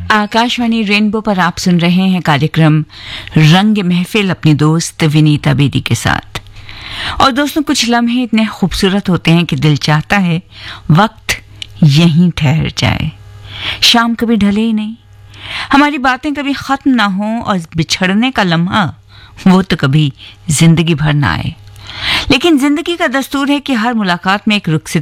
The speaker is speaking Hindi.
आकाशवाणी रेनबो पर आप सुन रहे हैं कार्यक्रम रंग महफिल अपनी दोस्त विनीता बेदी के साथ। और दोस्तों, कुछ लम्हे इतने खूबसूरत होते हैं कि दिल चाहता है वक्त यहीं ठहर जाए। शाम कभी ढले ही नहीं, हमारी बातें कभी खत्म ना हो और बिछड़ने का लम्हा वो तो कभी जिंदगी भर ना आए। लेकिन जिंदगी का दस्तूर है कि हर मुलाकात में एक रुख से